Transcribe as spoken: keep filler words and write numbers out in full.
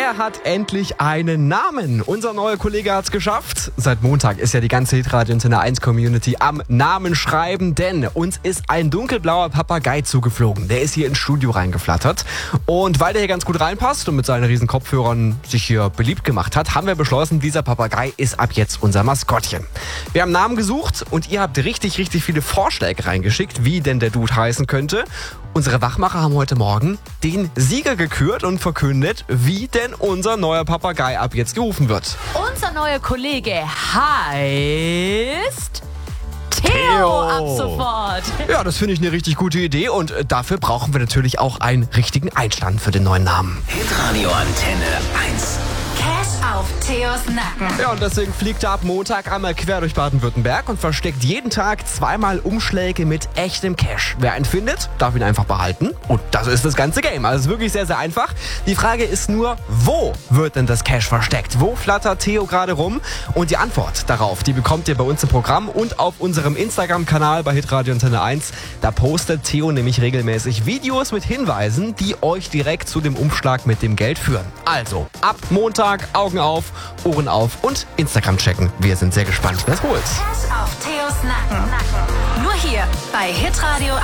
Er hat endlich einen Namen. Unser neuer Kollege hat's geschafft. Seit Montag ist ja die ganze Hitradio Antenne eins Community am Namen schreiben, denn uns ist ein dunkelblauer Papagei zugeflogen. Der ist hier ins Studio reingeflattert. Und weil der hier ganz gut reinpasst und mit seinen riesen Kopfhörern sich hier beliebt gemacht hat, haben wir beschlossen, dieser Papagei ist ab jetzt unser Maskottchen. Wir haben Namen gesucht und ihr habt richtig, richtig viele Vorschläge reingeschickt, wie denn der Dude heißen könnte. Unsere Wachmacher haben heute Morgen den Sieger gekürt und verkündet, wie denn unser neuer Papagei ab jetzt gerufen wird. Unser neuer Kollege heißt Theo, Theo. ab sofort. Ja, das finde ich eine richtig gute Idee und dafür brauchen wir natürlich auch einen richtigen Einstand für den neuen Namen. Hitradio Antenne eins. Cash auf Theos Nacken. Ja, und deswegen fliegt er ab Montag einmal quer durch Baden-Württemberg und versteckt jeden Tag zweimal Umschläge mit echtem Cash. Wer ihn findet, darf ihn einfach behalten. Und das ist das ganze Game. Also es ist wirklich sehr, sehr einfach. Die Frage ist nur, wo wird denn das Cash versteckt? Wo flattert Theo gerade rum? Und die Antwort darauf, die bekommt ihr bei uns im Programm und auf unserem Instagram-Kanal bei Hitradio Antenne eins. Da postet Theo nämlich regelmäßig Videos mit Hinweisen, die euch direkt zu dem Umschlag mit dem Geld führen. Also, ab Montag Augen auf, Ohren auf und Instagram checken. Wir sind sehr gespannt, wer es holt. Cash auf Theos Nacken. Nur hier bei Hitradio